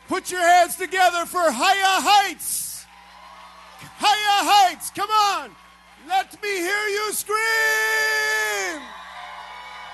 Put your hands together for Higher Heights. Higher Heights, come on. Let me hear you.